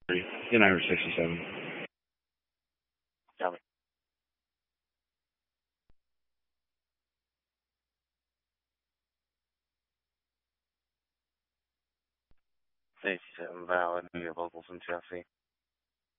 United 67. Copy. 87 valid. We have locals in Chelsea.